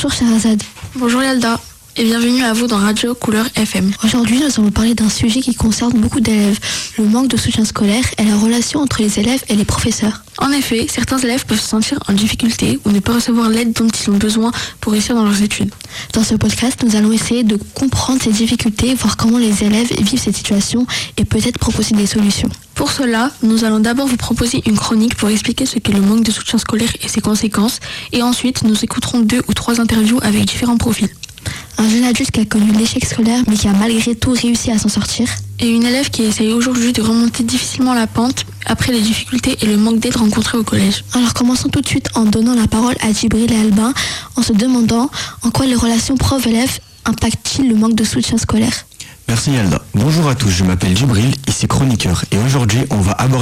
Bonjour Sherazade. Bonjour Yalda et bienvenue à vous dans Radio Couleur FM. Aujourd'hui, nous allons parler d'un sujet qui concerne beaucoup d'élèves, le manque de soutien scolaire et la relation entre les élèves et les professeurs. En effet, certains élèves peuvent se sentir en difficulté ou ne pas recevoir l'aide dont ils ont besoin pour réussir dans leurs études. Dans ce podcast, nous allons essayer de comprendre ces difficultés, voir comment les élèves vivent cette situation et peut-être proposer des solutions. Pour cela, nous allons d'abord vous proposer une chronique pour expliquer ce qu'est le manque de soutien scolaire et ses conséquences, et ensuite nous écouterons 2 ou 3 interviews avec différents profils. Un jeune adulte qui a connu l'échec scolaire mais qui a malgré tout réussi à s'en sortir. Et une élève qui essaye aujourd'hui de remonter difficilement la pente après les difficultés et le manque d'aide rencontrés au collège. Alors commençons tout de suite en donnant la parole à Djibril et Albin en se demandant en quoi les relations prof-élève impactent-ils le manque de soutien scolaire. Merci Yalda. Bonjour à tous, je m'appelle Djibril, ici chroniqueur, et aujourd'hui on va aborder